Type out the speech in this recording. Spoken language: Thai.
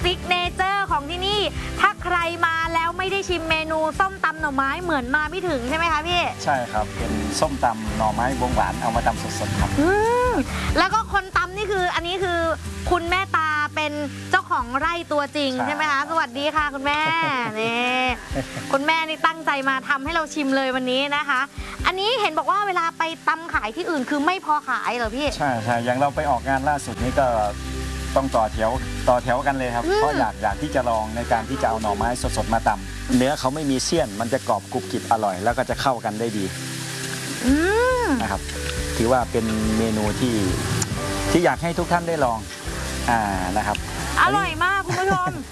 ซิกเนเจอร์ของที่นี่ถ้าใครมาแล้วไม่ได้ชิมเมนูส้มตำหน่อไม้เหมือนมาไม่ถึงใช่ไหมคะพี่ใช่ครับเป็นส้มตำหน่อไม้บวงหวานเอามาตำสดๆครับแล้วก็คนตำนี่คืออันนี้คือคุณแม่ตาเป็นเจ้าของไร่ตัวจริงใช่ไหมคะสวัสดีค่ะคุณแม่นี่คุณแม่นี่ตั้งใจมาทำให้เราชิมเลยวันนี้นะคะ อันนี้เห็นบอกว่าเวลาไปตำขายที่อื่นคือไม่พอขายเหรอพี่ใช่ใช่อย่างเราไปออกงานล่าสุดนี้ก็ต้องต่อแถวกันเลยครับเพราะอยากที่จะลองในการที่จะเอาหน่อไม้สดๆมาตำเนื้อเขาไม่มีเสี้ยนมันจะกรอบกรุบกริบอร่อยแล้วก็จะเข้ากันได้ดีนะครับถือว่าเป็นเมนูที่อยากให้ทุกท่านได้ลองนะครับอร่อยมากคุณผู้ชม